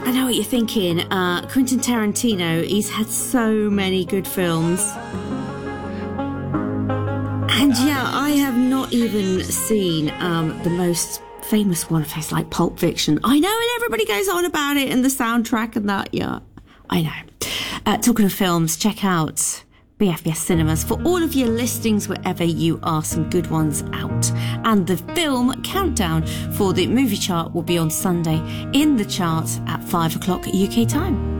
I know what you're thinking. Quentin Tarantino, he's had so many good films. And yeah, I have not even seen the most famous one of his, like Pulp Fiction. I know, and everybody goes on about it and the soundtrack and that. Yeah, I know. Talking of films, check out BFBS Cinemas for all of your listings wherever you are. Some good ones out. And the film countdown for the movie chart will be on Sunday in the chart at 5 o'clock UK time.